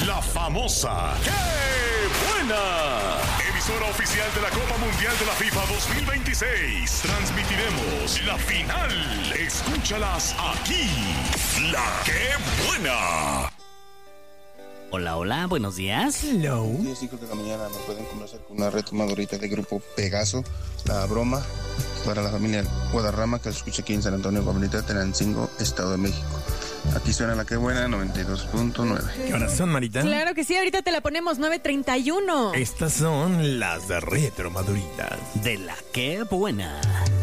la famosa ¡Qué buena! Emisora oficial de la Copa Mundial de la FIFA 2026. Transmitiremos la final. Escúchalas aquí. La ¡Qué buena! Hola, hola, buenos días. Hello. 10:05 de la mañana nos pueden conversar con una retomadorita del grupo Pegaso, La Broma, para la familia Guadarrama que se escucha aquí en San Antonio, Comunidad Tenancingo, Estado de México. Aquí suena la que buena, 92.9. ¿Qué horas son, Marita? Claro que sí, ahorita te la ponemos 9:31. Estas son las de Retro Maduritas. De la Qué buena.